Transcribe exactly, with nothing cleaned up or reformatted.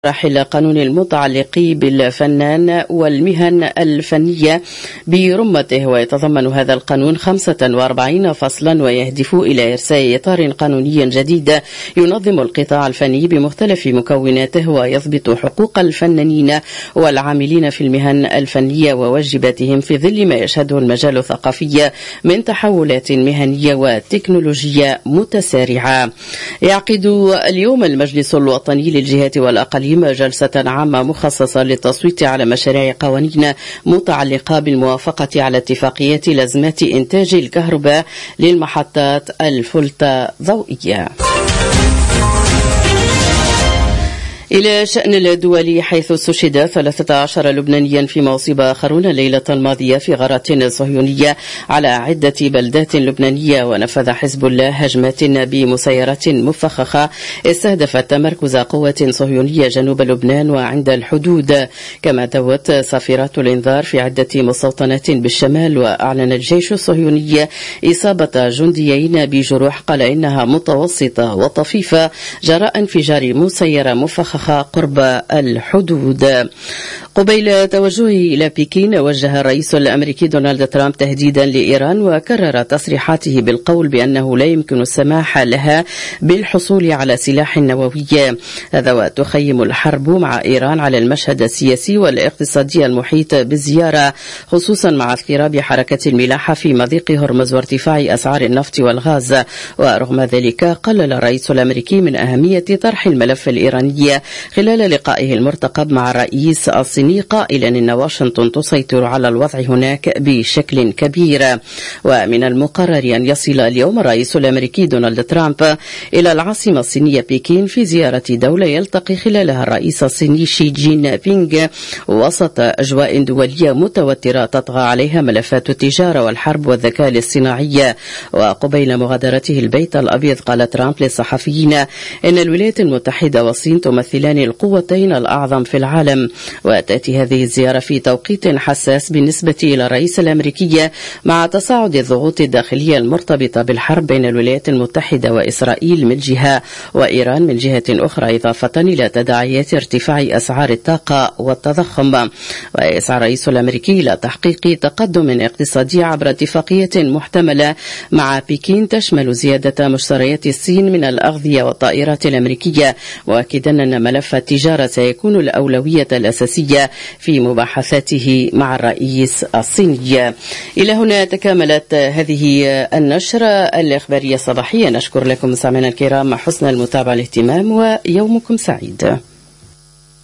مراحل قانون المتعلق بالفنان والمهن الفنية برمته، ويتضمن هذا القانون خمسة وأربعين فصلا ويهدف إلى إرساء إطار قانوني جديد ينظم القطاع الفني بمختلف مكوناته ويضبط حقوق الفنانين والعاملين في المهن الفنية وواجباتهم في ظل ما يشهده المجال الثقافي من تحولات مهنية وتكنولوجية متسارعة. يعقد اليوم المجلس الوطني للجهات والأقاليم جلسة عامة مخصصة للتصويت على مشاريع قوانين متعلقة بالموافقة على اتفاقية لازمات إنتاج الكهرباء للمحطات الفولتضوئية. إلى شأن الدولي، حيث استشهد ثلاثة عشر لبنانيا فيما أصيب آخرون الليلة الماضية في غارات صهيونية على عدة بلدات لبنانية. ونفذ حزب الله هجمات بمسيرات مفخخة استهدفت تمركز قوة صهيونية جنوب لبنان وعند الحدود. كما دوت صافرات الإنذار في عدة مستوطنات بالشمال. وأعلن الجيش الصهيوني إصابة جنديين بجروح قال إنها متوسطة وطفيفة جراء انفجار مسيرة مفخخة قرب الحدود. قبيل توجهه إلى بكين، وجه الرئيس الأمريكي دونالد ترامب تهديدا لإيران، وكرر تصريحاته بالقول بأنه لا يمكن السماح لها بالحصول على سلاح نووي. هذا وتخيم الحرب مع إيران على المشهد السياسي والاقتصادي المحيط بالزيارة، خصوصا مع اضطراب حركة الملاحة في مضيق هرمز وارتفاع أسعار النفط والغاز. ورغم ذلك قلل الرئيس الأمريكي من أهمية طرح الملف الإيراني خلال لقائه المرتقب مع الرئيس الصيني، قائلا إن واشنطن تسيطر على الوضع هناك بشكل كبير. ومن المقرر أن يصل اليوم الرئيس الأمريكي دونالد ترامب إلى العاصمة الصينية بكين في زيارة دولة يلتقي خلالها الرئيس الصيني شي جين بينغ، وسط أجواء دولية متوترة تطغى عليها ملفات التجارة والحرب والذكاء الاصطناعي. وقبيل مغادرته البيت الأبيض قال ترامب للصحفيين إن الولايات المتحدة والصين تمثلان القوتين الأعظم في العالم. وتأتي هذه الزيارة في توقيت حساس بالنسبة إلى الرئيس الأمريكي مع تصاعد الضغوط الداخلية المرتبطة بالحرب بين الولايات المتحدة وإسرائيل من جهة وإيران من جهة أخرى، إضافة إلى تداعيات ارتفاع أسعار الطاقة والتضخم. ويسعى الرئيس الأمريكي إلى تحقيق تقدم اقتصادي عبر اتفاقية محتملة مع بكين تشمل زيادة مشتريات الصين من الأغذية والطائرات الأمريكية، مؤكدا أن ملف التجارة سيكون الأولوية الأساسية في مباحثاته مع الرئيس الصيني. إلى هنا تكاملت هذه النشرة الإخبارية الصباحية. نشكر لكم مستمعينا الكرام حسن المتابعة والاهتمام، ويومكم سعيد.